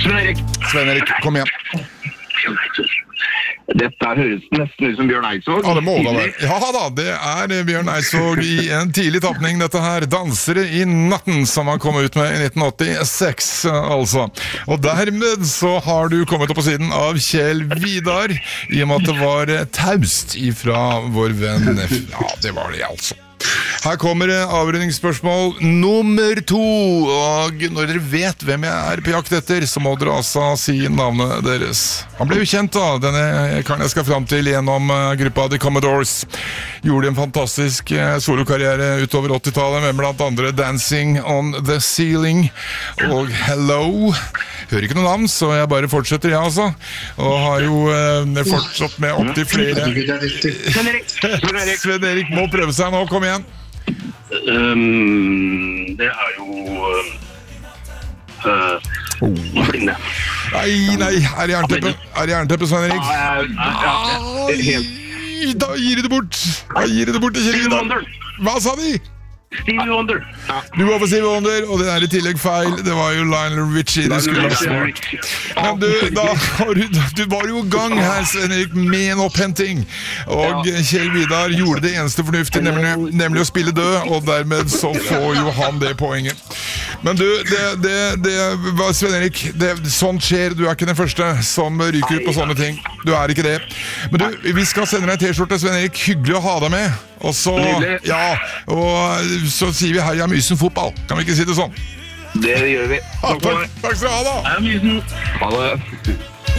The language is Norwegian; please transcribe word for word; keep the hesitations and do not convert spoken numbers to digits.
Sven Erik. Sven Erik, kom igjen. Dette høres nesten ut som Bjørn Eidsvåg. Ja, det må da være. Ja da, det er Bjørn Eidsvåg i en tidlig tapning, dette her. Dansere i natten, som han kom ut med i nitten åttiseks, altså. Og dermed så har du kommet opp på siden av Kjell Vidar, i og med at det var taust ifra vår venn. Ja, det var det altså. Her kommer avrundingsspørsmål nummer to, og når dere vet hvem jeg er på jakt etter, så må dere altså si navnet deres. Han ble jo kjent da, denne karen jeg skal frem til gjennom gruppa The Commodores. Gjorde en fantastisk solokarriere utover åttitallet, med blant andre Dancing on the Ceiling og Hello. Hører ikke noe navn, så jeg bare fortsetter, ja altså. Og har jo eh, fortsatt med opp til flere. Sven Erik. Sven Erik. Sven Erik må prøve seg nå, kom igjen. Um, det er jo uh, oh. Flinde. Nei, nei, er det jernteppe? Er det jernteppe, Sven Erik? Ja, ja, ja, ja. Helt. Da gir du det bort. Da gir du det bort til Kjell Vidar. Hva sa de? Stevie Wonder. Ja. Du var på Stevie Wonder, og det er i tillegg feil. Det var jo Lionel Richie du skulle ha svart. Men du, da har du, du var jo i gang her, Sven Erik, med en opphenting. Og Kjell Vidar gjorde det eneste fornuftige, nemlig, nemlig å spille død, og dermed så får jo han det poenget. Men du, det, det, det Sven Erik, det, sånt skjer. Du er ikke den første som ryker ut på sånne ting. Du er ikke det. Men du, vi skal sende deg en T-skjorte, Sven Erik. Hyggelig å ha deg med. Og så, ja, og så sier vi heia Mysen fotball. Kan vi ikke si det sånn? Det gjør vi. Ja, takk, takk skal du ha da. Heia Mysen. Ha det.